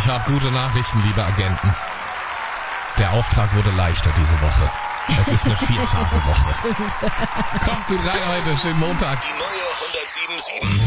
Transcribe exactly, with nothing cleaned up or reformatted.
habe gute Nachrichten, liebe Agenten. Der Auftrag wurde leichter diese Woche. Es ist eine Vier-Tage-Woche. Kommt gut rein heute, schönen Montag. Die neue hundertsieben Komma sieben.